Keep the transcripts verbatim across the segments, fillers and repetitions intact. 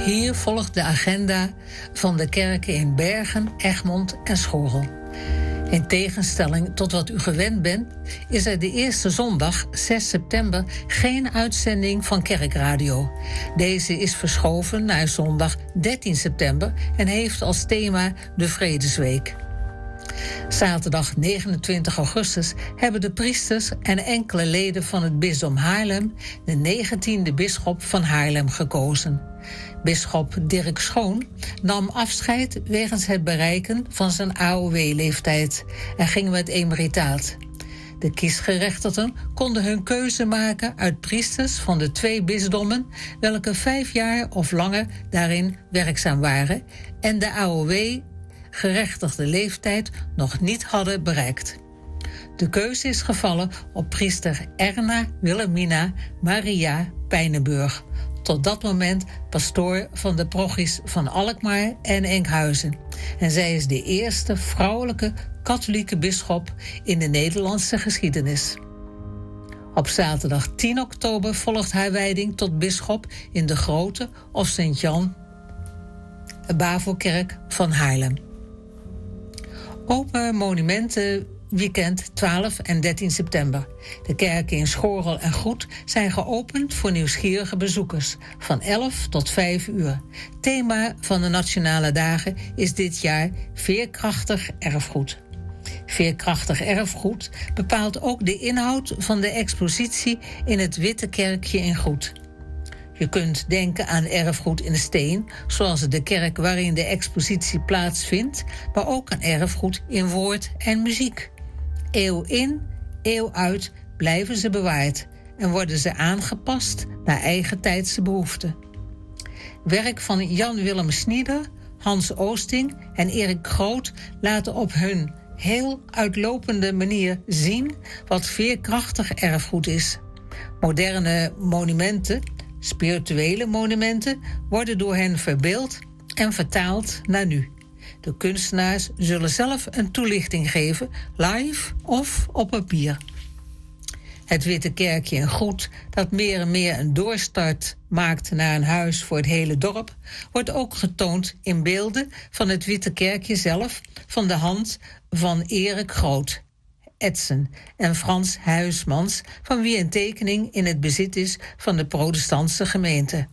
Hier volgt de agenda van de kerken in Bergen, Egmond en Schorrel. In tegenstelling tot wat u gewend bent, is er de eerste zondag, zes september, geen uitzending van Kerkradio. Deze is verschoven naar zondag dertien september en heeft als thema de Vredesweek. Zaterdag negenentwintig augustus hebben de priesters en enkele leden van het bisdom Haarlem de negentiende bisschop van Haarlem gekozen. Bisschop Dirk Schoon nam afscheid wegens het bereiken van zijn A O W-leeftijd en ging met emeritaat. De kiesgerechtigden konden hun keuze maken uit priesters van de twee bisdommen, welke vijf jaar of langer daarin werkzaam waren en de A O W-gerechtigde leeftijd nog niet hadden bereikt. De keuze is gevallen op priester Erna Wilhelmina Maria Pijnenburg, tot dat moment pastoor van de parochies van Alkmaar en Enkhuizen. En zij is de eerste vrouwelijke katholieke bisschop in de Nederlandse geschiedenis. Op zaterdag tien oktober volgt haar wijding tot bisschop in de Grote of Sint-Jan Bavelkerk van Haarlem. Open Monumenten Weekend twaalf en dertien september. De kerken in Schorrel en Goed zijn geopend voor nieuwsgierige bezoekers van elf tot vijf uur. Thema van de Nationale Dagen is dit jaar veerkrachtig erfgoed. Veerkrachtig erfgoed bepaalt ook de inhoud van de expositie in het Witte Kerkje in Goed. Je kunt denken aan erfgoed in steen, zoals de kerk waarin de expositie plaatsvindt, maar ook aan erfgoed in woord en muziek. Eeuw in, eeuw uit blijven ze bewaard en worden ze aangepast naar eigen tijdse behoeften. Werk van Jan Willem Snieder, Hans Oosting en Erik Groot laten op hun heel uitlopende manier zien wat veerkrachtig erfgoed is. Moderne monumenten, spirituele monumenten, worden door hen verbeeld en vertaald naar nu. De kunstenaars zullen zelf een toelichting geven, live of op papier. Het Witte Kerkje in Goed, dat meer en meer een doorstart maakt naar een huis voor het hele dorp, wordt ook getoond in beelden van het Witte Kerkje zelf van de hand van Erik Groot, Edsen en Frans Huismans, van wie een tekening in het bezit is van de protestantse gemeente.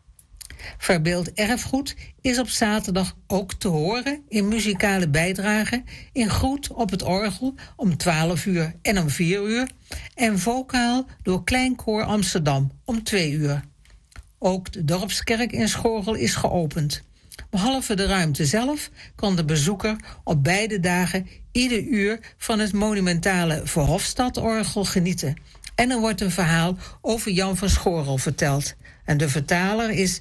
Verbeeld erfgoed is op zaterdag ook te horen in muzikale bijdragen in Goed op het orgel om twaalf uur en om vier uur en vocaal door Kleinkoor Amsterdam om twee uur. Ook de dorpskerk in Schorrel is geopend. Behalve de ruimte zelf kan de bezoeker op beide dagen ieder uur van het monumentale Verhofstadorgel genieten. En er wordt een verhaal over Jan van Schorrel verteld. En de vertaler is...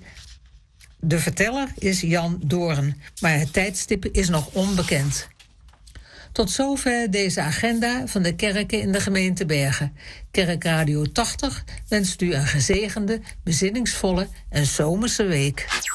De verteller is Jan Doorn, maar het tijdstip is nog onbekend. Tot zover deze agenda van de kerken in de gemeente Bergen. Kerkradio tachtig wenst u een gezegende, bezinningsvolle en zomerse week.